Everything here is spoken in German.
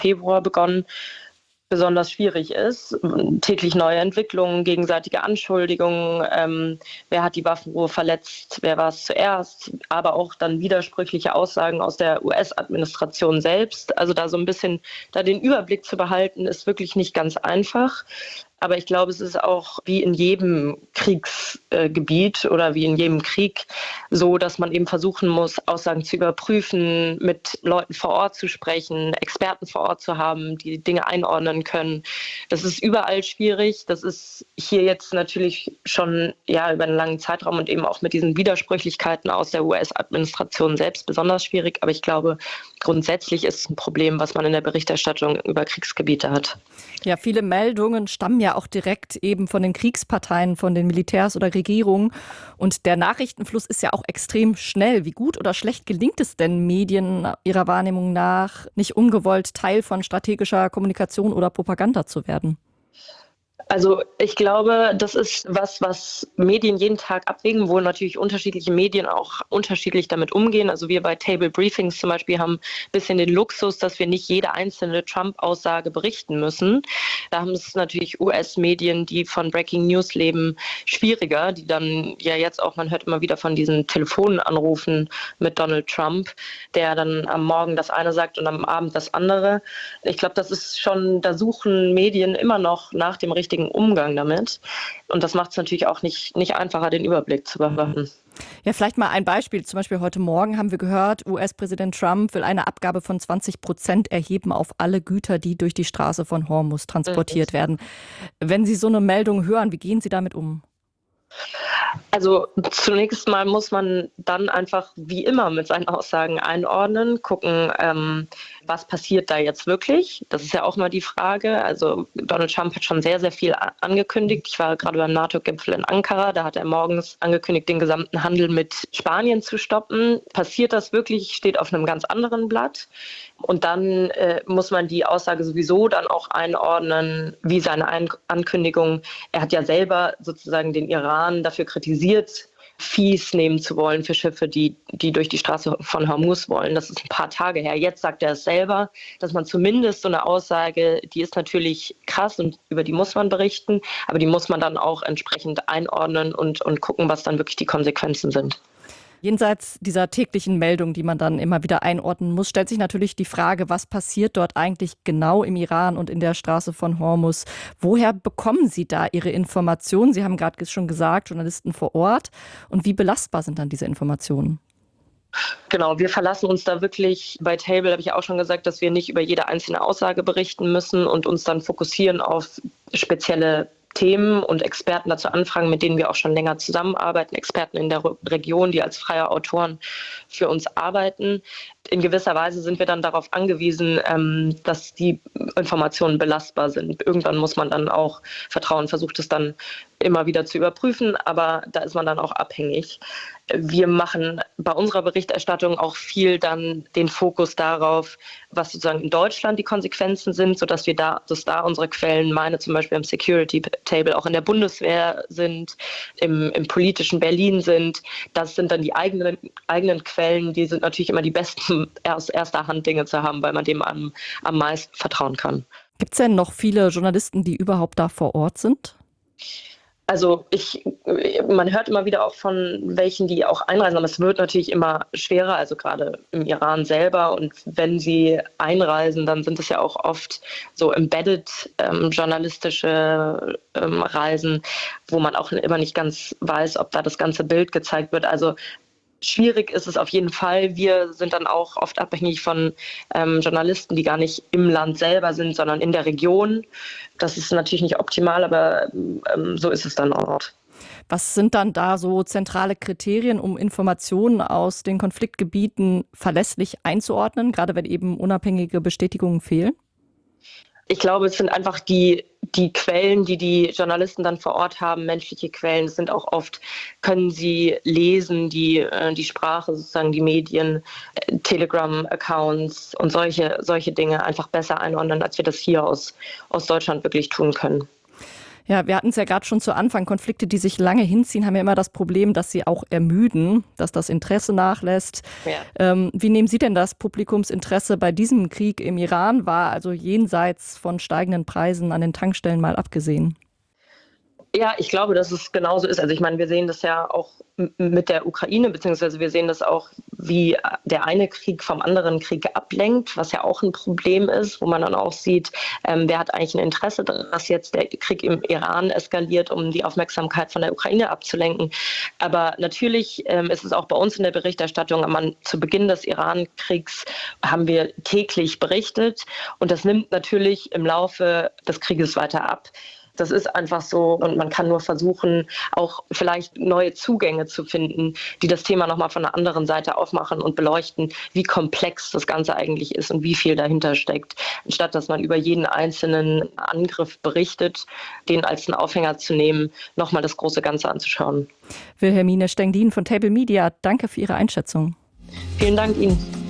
Februar begonnen, besonders schwierig ist. Täglich neue Entwicklungen, gegenseitige Anschuldigungen, wer hat die Waffenruhe verletzt, wer war es zuerst, aber auch dann widersprüchliche Aussagen aus der US-Administration selbst. Also da so ein bisschen da den Überblick zu behalten, ist wirklich nicht ganz einfach. Aber ich glaube, es ist auch wie in jedem Kriegsgebiet oder wie in jedem Krieg so, dass man eben versuchen muss, Aussagen zu überprüfen, mit Leuten vor Ort zu sprechen, Experten vor Ort zu haben, die Dinge einordnen können. Das ist überall schwierig. Das ist hier jetzt natürlich schon über einen langen Zeitraum und eben auch mit diesen Widersprüchlichkeiten aus der US-Administration selbst besonders schwierig. Aber ich glaube, grundsätzlich ist es ein Problem, was man in der Berichterstattung über Kriegsgebiete hat. Ja, viele Meldungen stammen ja auch direkt eben von den Kriegsparteien, von den Militärs oder Regierungen. Und der Nachrichtenfluss ist ja auch extrem schnell. Wie gut oder schlecht gelingt es denn Medien Ihrer Wahrnehmung nach, nicht ungewollt Teil von strategischer Kommunikation oder Propaganda zu werden? Also ich glaube, das ist was Medien jeden Tag abwägen, wo natürlich unterschiedliche Medien auch unterschiedlich damit umgehen. Also wir bei Table Briefings zum Beispiel haben ein bisschen den Luxus, dass wir nicht jede einzelne Trump-Aussage berichten müssen. Da haben es natürlich US-Medien, die von Breaking News leben, schwieriger, die dann ja jetzt auch, man hört immer wieder von diesen Telefonanrufen mit Donald Trump, der dann am Morgen das eine sagt und am Abend das andere. Ich glaube, das ist schon, da suchen Medien immer noch nach dem richtigen Umgang damit. Und das macht es natürlich auch nicht einfacher, den Überblick zu bewahren. Ja, vielleicht mal ein Beispiel. Zum Beispiel heute Morgen haben wir gehört, US-Präsident Trump will eine Abgabe von 20% erheben auf alle Güter, die durch die Straße von Hormuz transportiert werden. Wenn Sie so eine Meldung hören, wie gehen Sie damit um? Also zunächst mal muss man dann einfach wie immer mit seinen Aussagen einordnen, gucken, was passiert da jetzt wirklich. Das ist ja auch mal die Frage. Also Donald Trump hat schon sehr, sehr viel angekündigt. Ich war gerade beim NATO-Gipfel in Ankara, da hat er morgens angekündigt, den gesamten Handel mit Spanien zu stoppen. Passiert das wirklich, steht auf einem ganz anderen Blatt. Und dann muss man die Aussage sowieso dann auch einordnen, wie seine Ankündigung. Er hat ja selber sozusagen den Iran dafür kritisiert, Fees nehmen zu wollen für Schiffe, die durch die Straße von Hormuz wollen. Das ist ein paar Tage her. Jetzt sagt er es selber, dass man zumindest so eine Aussage, die ist natürlich krass und über die muss man berichten, aber die muss man dann auch entsprechend einordnen und gucken, was dann wirklich die Konsequenzen sind. Jenseits dieser täglichen Meldung, die man dann immer wieder einordnen muss, stellt sich natürlich die Frage, was passiert dort eigentlich genau im Iran und in der Straße von Hormuz? Woher bekommen Sie da Ihre Informationen? Sie haben gerade schon gesagt, Journalisten vor Ort. Und wie belastbar sind dann diese Informationen? Genau, wir verlassen uns da wirklich, bei Table habe ich auch schon gesagt, dass wir nicht über jede einzelne Aussage berichten müssen und uns dann fokussieren auf spezielle Themen und Experten dazu anfragen, mit denen wir auch schon länger zusammenarbeiten, Experten in der Region, die als freie Autoren für uns arbeiten. In gewisser Weise sind wir dann darauf angewiesen, dass die Informationen belastbar sind. Irgendwann muss man dann auch vertrauen, versucht es dann immer wieder zu überprüfen, aber da ist man dann auch abhängig. Wir machen bei unserer Berichterstattung auch viel dann den Fokus darauf, was sozusagen in Deutschland die Konsequenzen sind, sodass dass da unsere Quellen, meine zum Beispiel im Security Table, auch in der Bundeswehr sind, im politischen Berlin sind. Das sind dann die eigenen Quellen, die sind natürlich immer die besten aus erster Hand Dinge zu haben, weil man dem am meisten vertrauen kann. Gibt es denn noch viele Journalisten, die überhaupt da vor Ort sind? Also man hört immer wieder auch von welchen, die auch einreisen, aber es wird natürlich immer schwerer, also gerade im Iran selber. Und wenn sie einreisen, dann sind es ja auch oft so embedded journalistische Reisen, wo man auch immer nicht ganz weiß, ob da das ganze Bild gezeigt wird. Also schwierig ist es auf jeden Fall. Wir sind dann auch oft abhängig von Journalisten, die gar nicht im Land selber sind, sondern in der Region. Das ist natürlich nicht optimal, aber so ist es dann auch. Was sind dann da so zentrale Kriterien, um Informationen aus den Konfliktgebieten verlässlich einzuordnen, gerade wenn eben unabhängige Bestätigungen fehlen? Ich glaube, es sind einfach die Quellen, die Journalisten dann vor Ort haben, menschliche Quellen. Es sind auch oft, können sie lesen, die Sprache, sozusagen die Medien, Telegram-Accounts und solche Dinge einfach besser einordnen, als wir das hier aus Deutschland wirklich tun können. Ja, wir hatten es ja gerade schon zu Anfang. Konflikte, die sich lange hinziehen, haben ja immer das Problem, dass sie auch ermüden, dass das Interesse nachlässt. Ja. Wie nehmen Sie denn das Publikumsinteresse bei diesem Krieg im Iran wahr, also jenseits von steigenden Preisen an den Tankstellen mal abgesehen? Ja, ich glaube, dass es genauso ist. Also ich meine, wir sehen das ja auch mit der Ukraine, beziehungsweise wir sehen das auch, wie der eine Krieg vom anderen Krieg ablenkt, was ja auch ein Problem ist, wo man dann auch sieht, wer hat eigentlich ein Interesse daran, dass jetzt der Krieg im Iran eskaliert, um die Aufmerksamkeit von der Ukraine abzulenken. Aber natürlich ist es auch bei uns in der Berichterstattung, zu Beginn des Iran-Kriegs haben wir täglich berichtet und das nimmt natürlich im Laufe des Krieges weiter ab. Das ist einfach so und man kann nur versuchen, auch vielleicht neue Zugänge zu finden, die das Thema nochmal von einer anderen Seite aufmachen und beleuchten, wie komplex das Ganze eigentlich ist und wie viel dahinter steckt. Anstatt dass man über jeden einzelnen Angriff berichtet, den als einen Aufhänger zu nehmen, nochmal das große Ganze anzuschauen. Wilhelmine Stengdin von Table Media, danke für Ihre Einschätzung. Vielen Dank Ihnen.